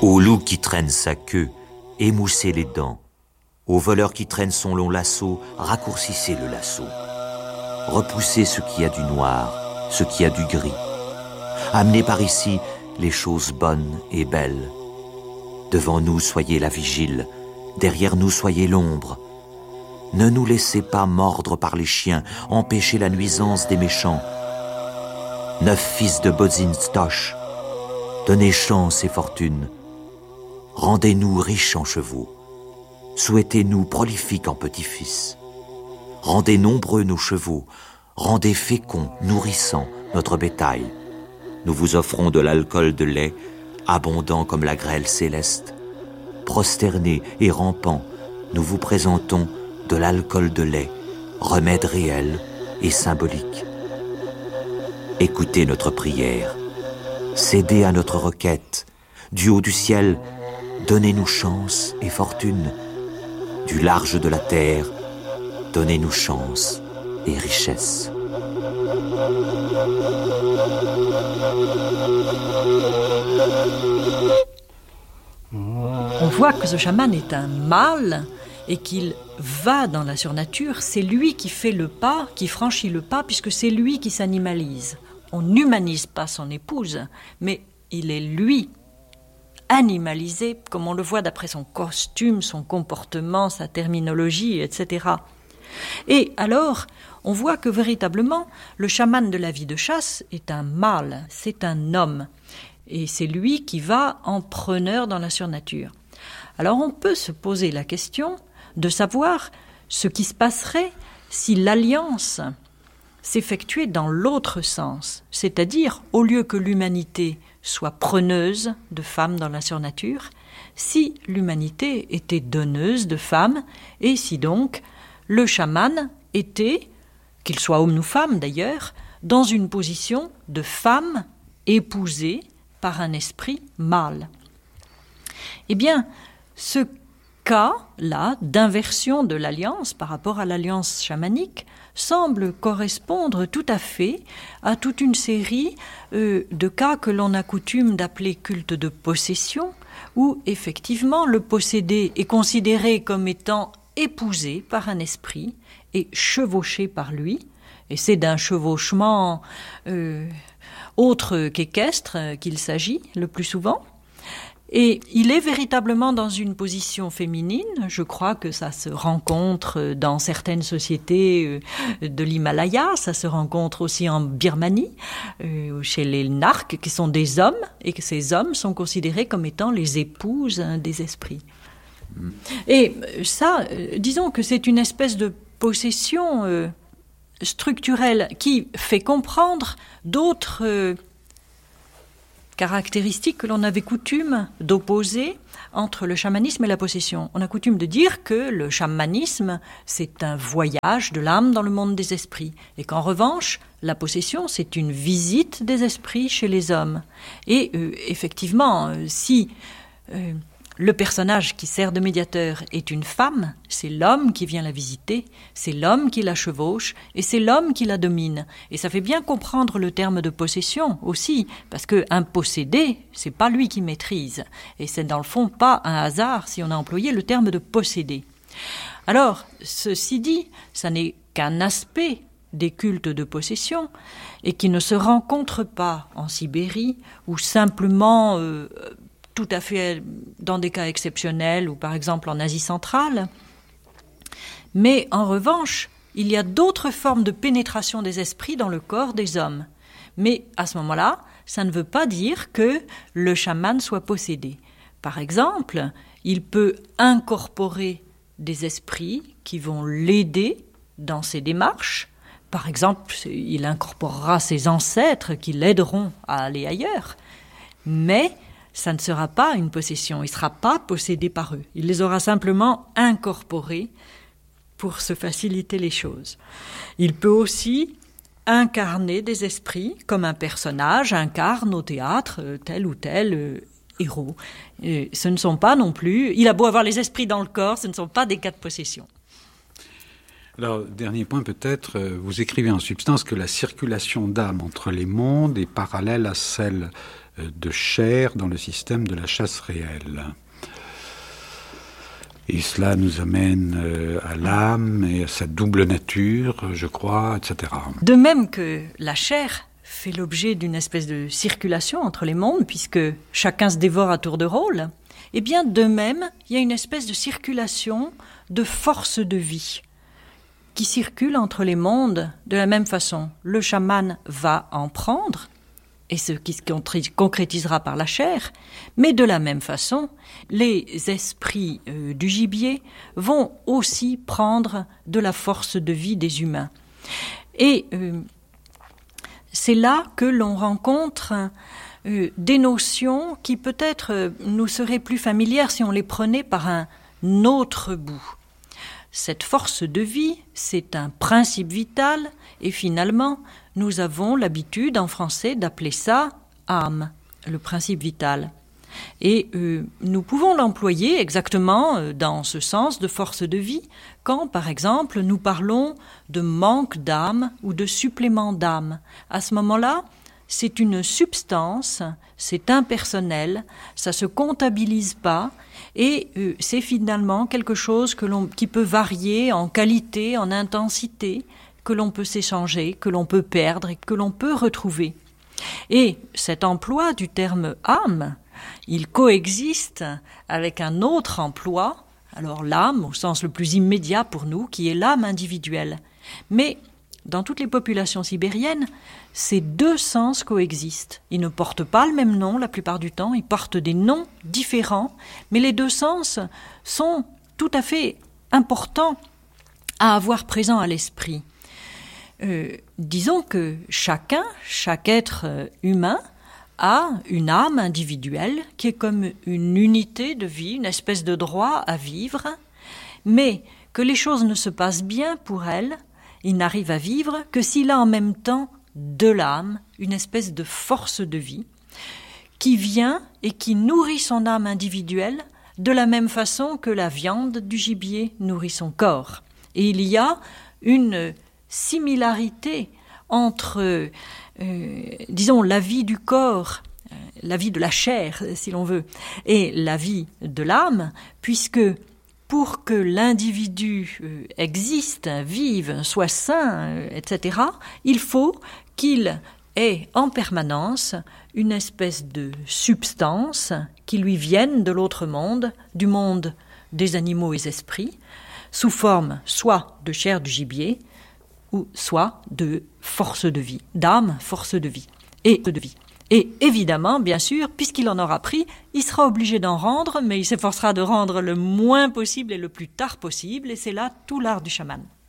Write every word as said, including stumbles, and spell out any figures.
Au loup qui traîne sa queue, émoussez les dents. Au voleur qui traîne son long lasso, raccourcissez le lasso. Repoussez ce qui a du noir, ce qui a du gris. Amenez par ici les choses bonnes et belles. Devant nous, soyez la vigile. Derrière nous, soyez l'ombre. Ne nous laissez pas mordre par les chiens, empêcher la nuisance des méchants. Neuf fils de Bodzinstoch, donnez chance et fortune. Rendez-nous riches en chevaux. Souhaitez-nous prolifiques en petits-fils. Rendez nombreux nos chevaux. Rendez féconds, nourrissants notre bétail. Nous vous offrons de l'alcool de lait, abondant comme la grêle céleste. Prosternés et rampants, nous vous présentons de l'alcool de lait, remède réel et symbolique. Écoutez notre prière, cédez à notre requête. Du haut du ciel, donnez-nous chance et fortune. Du large de la terre, donnez-nous chance et richesse. On voit que ce chaman est un mâle et qu'il va dans la surnature. C'est lui qui fait le pas, qui franchit le pas, puisque c'est lui qui s'animalise. On n'humanise pas son épouse, mais il est lui animalisé, comme on le voit d'après son costume, son comportement, sa terminologie, et cetera. Et alors, on voit que véritablement, le chaman de la vie de chasse est un mâle, c'est un homme. Et c'est lui qui va en preneur dans la surnature. Alors on peut se poser la question de savoir ce qui se passerait si l'alliance s'effectuait dans l'autre sens, c'est-à-dire au lieu que l'humanité soit preneuse de femmes dans la surnature, si l'humanité était donneuse de femmes, et si donc le chaman était, qu'il soit homme ou femme d'ailleurs, dans une position de femme épousée par un esprit mâle. Eh bien, ce cas-là d'inversion de l'alliance par rapport à l'alliance chamanique semble correspondre tout à fait à toute une série euh, de cas que l'on a coutume d'appeler culte de possession, où effectivement le possédé est considéré comme étant épousé par un esprit et chevauché par lui, et c'est d'un chevauchement euh, autre qu'équestre qu'il s'agit le plus souvent. Et il est véritablement dans une position féminine. Je crois que ça se rencontre dans certaines sociétés de l'Himalaya, ça se rencontre aussi en Birmanie, chez les Narks, qui sont des hommes, et que ces hommes sont considérés comme étant les épouses des esprits. Et ça, disons que c'est une espèce de possession structurelle qui fait comprendre d'autres caractéristiques que l'on avait coutume d'opposer entre le chamanisme et la possession. On a coutume de dire que le chamanisme, c'est un voyage de l'âme dans le monde des esprits, et qu'en revanche, la possession, c'est une visite des esprits chez les hommes. Et euh, effectivement, euh, si euh, le personnage qui sert de médiateur est une femme, c'est l'homme qui vient la visiter, c'est l'homme qui la chevauche, et c'est l'homme qui la domine. Et ça fait bien comprendre le terme de possession aussi, parce qu'un possédé, c'est pas lui qui maîtrise. Et c'est dans le fond pas un hasard si on a employé le terme de possédé. Alors, ceci dit, ça n'est qu'un aspect des cultes de possession, et qui ne se rencontre pas en Sibérie, ou simplement euh, tout à fait dans des cas exceptionnels, ou par exemple en Asie centrale. Mais en revanche, il y a d'autres formes de pénétration des esprits dans le corps des hommes. Mais à ce moment-là, ça ne veut pas dire que le chaman soit possédé. Par exemple, il peut incorporer des esprits qui vont l'aider dans ses démarches. Par exemple, il incorporera ses ancêtres qui l'aideront à aller ailleurs. Mais ça ne sera pas une possession, il ne sera pas possédé par eux. Il les aura simplement incorporés pour se faciliter les choses. Il peut aussi incarner des esprits, comme un personnage incarne au théâtre tel ou tel euh, héros. Et ce ne sont pas non plus, il a beau avoir les esprits dans le corps, ce ne sont pas des cas de possession. Alors, dernier point peut-être, vous écrivez en substance que la circulation d'âme entre les mondes est parallèle à celle de chair dans le système de la chasse réelle. Et cela nous amène à l'âme et à sa double nature, je crois, et cetera. De même que la chair fait l'objet d'une espèce de circulation entre les mondes, puisque chacun se dévore à tour de rôle, eh bien, de même, il y a une espèce de circulation de force de vie qui circule entre les mondes de la même façon. Le chaman va en prendre, et ce qui se concrétisera par la chair, mais de la même façon, les esprits euh, du gibier vont aussi prendre de la force de vie des humains. Et euh, c'est là que l'on rencontre euh, des notions qui peut-être euh, nous seraient plus familières si on les prenait par un autre bout. Cette force de vie, c'est un principe vital, et finalement, nous avons l'habitude en français d'appeler ça âme, le principe vital. Et euh, nous pouvons l'employer exactement euh, dans ce sens de force de vie quand, par exemple, nous parlons de manque d'âme ou de supplément d'âme. À ce moment-là, c'est une substance, c'est impersonnel, ça ne se comptabilise pas et euh, c'est finalement quelque chose que l'on, qui peut varier en qualité, en intensité, que l'on peut s'échanger, que l'on peut perdre et que l'on peut retrouver. Et cet emploi du terme âme, il coexiste avec un autre emploi, alors l'âme au sens le plus immédiat pour nous, qui est l'âme individuelle. Mais dans toutes les populations sibériennes, ces deux sens coexistent. Ils ne portent pas le même nom la plupart du temps, ils portent des noms différents, mais les deux sens sont tout à fait importants à avoir présent à l'esprit. Euh, disons que chacun, chaque être humain, a une âme individuelle qui est comme une unité de vie, une espèce de droit à vivre, mais que les choses ne se passent bien pour elle, il n'arrive à vivre que s'il a en même temps de l'âme, une espèce de force de vie, qui vient et qui nourrit son âme individuelle de la même façon que la viande du gibier nourrit son corps. Et il y a une similarité entre, euh, disons, la vie du corps, euh, la vie de la chair, si l'on veut, et la vie de l'âme, puisque pour que l'individu euh, existe, vive, soit sain, euh, et cetera, il faut qu'il ait en permanence une espèce de substance qui lui vienne de l'autre monde, du monde des animaux et des esprits, sous forme soit de chair du gibier, ou soit de force de vie, d'âme, force de vie, et de vie. Et évidemment, bien sûr, puisqu'il en aura pris, il sera obligé d'en rendre, mais il s'efforcera de rendre le moins possible et le plus tard possible, et c'est là tout l'art du chaman.